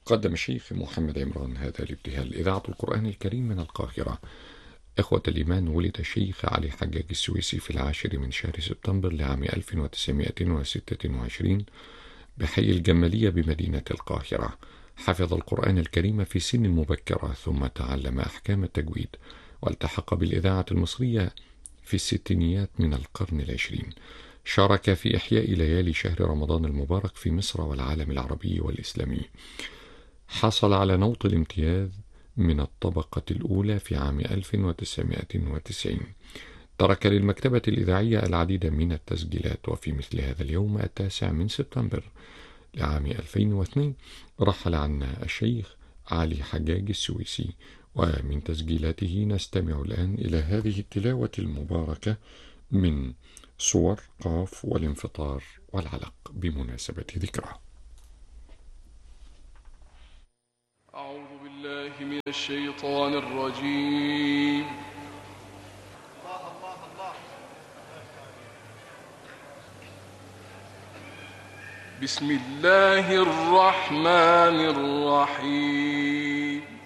قدم الشيخ محمد عمران هذا الابتهال إذاعة القرآن الكريم من القاهرة. إخوة الإيمان، ولد الشيخ علي حجاج السويسي في 10 من شهر سبتمبر لعام 1926 بحي الجمالية بمدينة القاهرة. حفظ القرآن الكريم في سن مبكرة، ثم تعلم أحكام التجويد، والتحق بالإذاعة المصرية في الستينيات من القرن العشرين. شارك في إحياء ليالي شهر رمضان المبارك في مصر والعالم العربي والإسلامي. حصل على نوط الامتياز من الطبقة الأولى في عام 1990. ترك للمكتبة الإذاعية العديد من التسجيلات، وفي مثل هذا اليوم 9 من سبتمبر لعام 2002 رحل عنا الشيخ علي حجاج السويسي. ومن تسجيلاته نستمع الآن إلى هذه التلاوة المباركة من صور قاف والانفطار والعلق بمناسبة ذكرى. أعوذ بالله من الشيطان الرجيم. بسم الله الرحمن الرحيم.